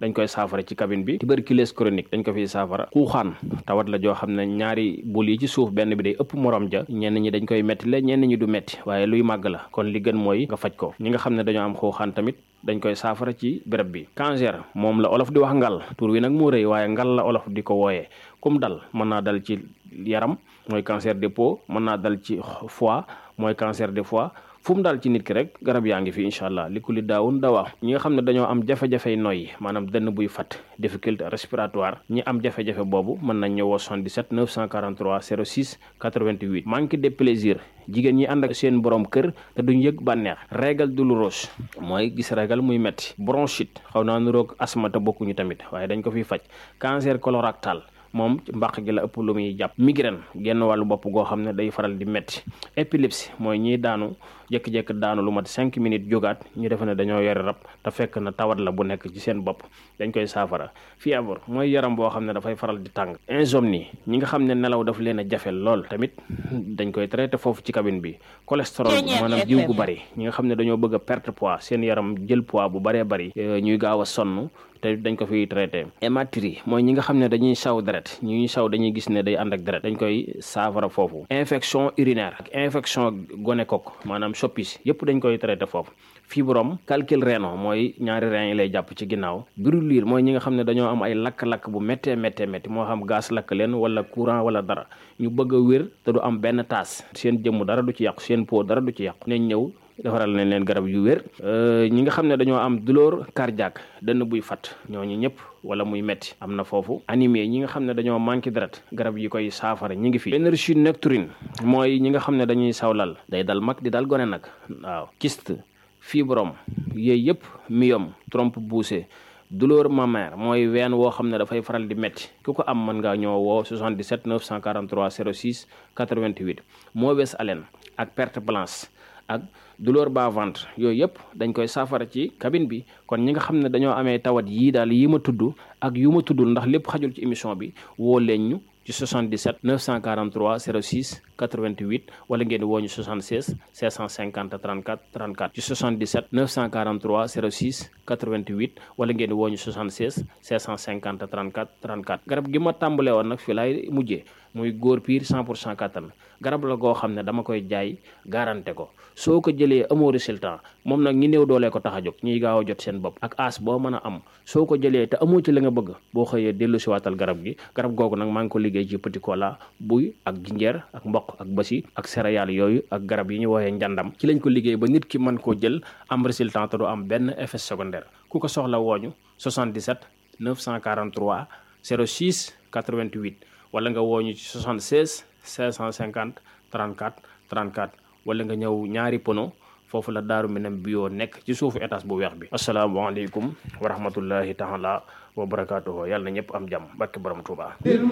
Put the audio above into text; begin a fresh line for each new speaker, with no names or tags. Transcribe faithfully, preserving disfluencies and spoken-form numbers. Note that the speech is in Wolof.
dañ koy saafara ci cabine bi. tuberculose chronique dañ ko fiy saafara. xuuxaan tawat la joo xam ne ñaari bul yi ci suuf benn bi day ëpp morom ja ñenn ñi dañ koy metti la ñenn ñi du metti waaye luy màgg la kon li gën mooy nga faj ko. ñi nga xam ne dañoo am xuuxaan tamit dañ koy saafara ci béréb bi. cancer moom la olof di wax ngal tur wi nag moo rëy waaye ngal la olof di ko wooyee comme dal mën naa dal ci yaram mooy cancer de peau mën naa dal ci foie mooy cancer de foie fu mu daal ci nit ki rek garab yaa ngi fi incha allah li ku li daawun dawaa. ñi nga xam ne dañoo am jafe-jafey noyyi maanaam dënn buy fat difficulté respiratoire ñi am jafe-jafe boobu mën nañ ñëwoo soixante-dix-sept neuf cent quarante-trois zéro six quatre-vingt-huit. manque de plaisir jigéen ñi ànd ak seen borom kër te duñ yëg bànneex. règle douloureuse mooy gis règle muy metti. bronchite xaw naa nuroog asthme te bokkuñu tamit waaye dañ ko fiy faj. cancer colorectal moom mbàq gi la ëpp lu muy jàpp. migraine genn wàllu bopp goo xam ne day faral di metti. épilepsie mooy ñiy daanu jékki-jékki daanu lu mat cinq minutes jógaat ñu defe ne dañoo yore rab te fekk na tawat la bu nekk ci seen bopp dañ koy saafara. fièvre mooy yaram boo xam ne dafay faral di tàng. insomnie ñi nga xam ne nelaw daf leen a jafe lool tamit dañ koy traité foofu ci cabine bi. cholestérol maanaam jiw gu bari ñi nga xam ne dañoo bëgg a perte poids seen yaram jël poids bu baree bari ñuy gaaw a sonn te dañ ko fiy traité. hématurie mooy ñi nga xam ne dañuy saw deret ñuy saw dañuy gis ne day ànd ak deret dañ koy saafara foofu. infection urinaire ak infection gonocoque maanaam soppis yëpp dañ koy traité foofu. fibrome calcul rénal mooy ñaari rein yi lay jàpp ci ginnaaw. brûlure mooy ñi nga xam ne dañoo am ay lakk-lakk bu méttee méttee métti moo xam gaz lakk leen wala courant wala dara ñu bëgg a wér te du am benn taas seen jëmm dara du ci yàqu seen peau dara du ci yàqu nañ ñëw defaral nañ leen garab yu wér. ñi nga xam ne dañoo am douleur cardiaque dënn buy fat ñooñu ñëpp wala muy metti am na foofu. anémie ñi nga xam ne dañoo manqué deret garab yi koy saafara ñi ngi fi. énergie nocturne mooy ñi nga xam ne dañuy sawlal day dal mag di dal gone nag waaw. kyste fibrome yooyu yëpp myome trompe poussée douleur mammaire mooy ween woo xam ne dafay faral di metti ku ko am mën ngaa ñëw woo soixante-dix-sept neuf cent quarante-trois zéro six quatre-vingt-huit. mauvaise haleine ak perte blanche ak douleur bas ventre yooyu yëpp dañ koy saafara ci cabine bi. kon ñi nga xam ne dañoo amee tawat yii daal yi ma tudd ak yu ma tuddul ndax lépp xajul ci émission bi woo leen ñu ci soixante-dix-sept neuf cent quarante-trois zéro six quatre-vingt-huit wala ngeen woo ñu soixante-seize cinq cent cinquante trente-quatre trente-quatre ci soixante-dix-sept neuf cent quarante-trois zéro six quatre-vingt-huit wala ngeen woo ñu soixante-seize cinq cent cinquante trente-quatre trente-quatre. garab gi ma tàmbalee woon nag fii laay mujjee muy góor piir cent pour cent kattan garab la goo xam ne dama koy jaay garanté ko soo ko jëlee amoo résultat moom nag ñi néew doolee ko tax a jóg ñiy gaaw a jot seen bopp ak as boo mën a am soo ko jëlee te amoo ci la nga bëgg boo xëyee dellu si waatal garab gi. garab googu nag maa ngi ko liggéey ci petit cola buy ak jinjeer ak mboq ak basi ak céréales yooyu ak garab yi ñu woowee njàndam ci lañ ko liggéey ba nit ki mën koo jël am résultat te du am benn effet secondaire. ku ko soxla wooñu soixante-dix-sept neuf cent quarante-trois zéro six quatre-vingt-huit wala nga wooñu ci soixante-seize cinq cent cinquante trente-quatre trente-quatre wala nga ñëw ñaari pono foofu la Daaru Minam bio nekk ci suufu étage bu weex bi. asalaamaaleykum wa rahmatullahi taala wa barakaatuhu yàlla na ñëpp am jàmm barke borom Tuubaa.